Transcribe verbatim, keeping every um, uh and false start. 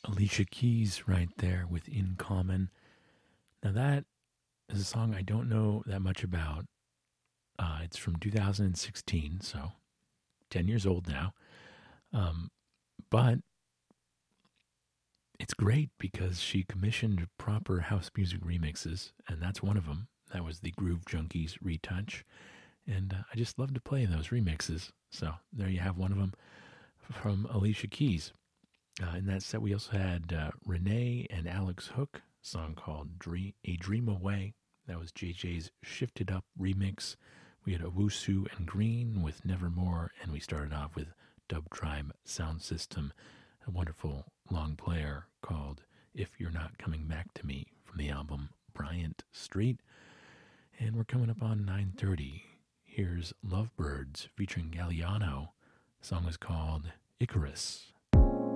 Alicia Keys right there with In Common. Now that is a song I don't know that much about. Uh, it's from two thousand sixteen, so ten years old now. Um, but it's great because she commissioned proper house music remixes, and that's one of them. That was the Groove Junkies retouch. And uh, I just love to play those remixes. So there you have one of them from Alicia Keys. Uh, in that set, we also had uh, Renee and Alex Hook, a song called Dream, A Dream Away. That was J J's Shifted Up remix. We had Owusu and Green with Nevermore, and we started off with Dub Tribe Sound System, a wonderful long player called If You're Not Coming Back to Me from the album Bryant Street. And we're coming up on nine thirty. Here's Lovebirds featuring Galliano. The song is called Icarus.